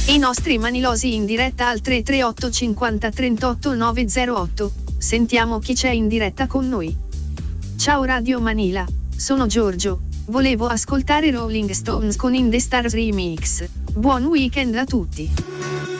I nostri manilosi in diretta al 338 50 38 908. Sentiamo chi c'è in diretta con noi. Ciao Radio Manila, sono Giorgio. Volevo ascoltare Rolling Stones con In the Stars Remix. Buon weekend a tutti.